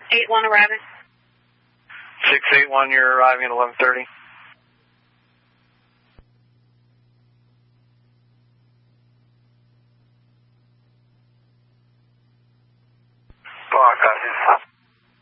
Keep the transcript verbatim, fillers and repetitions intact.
eight one arriving. six eight one, you're arriving at eleven thirty. Bar, copy.